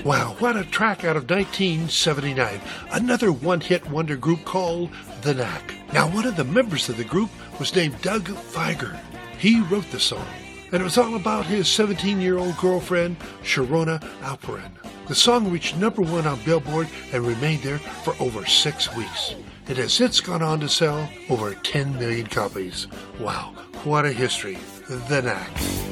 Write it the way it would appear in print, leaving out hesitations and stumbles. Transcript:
Wow, what a track out of 1979. Another one-hit wonder group called The Knack. Now, one of the members of the group was named Doug Fieger. He wrote the song, and it was all about his 17-year-old girlfriend, Sharona Alperin. The song reached #1 on Billboard and remained there for over 6 weeks. It has since gone on to sell over 10 million copies. Wow, what a history. The Knack.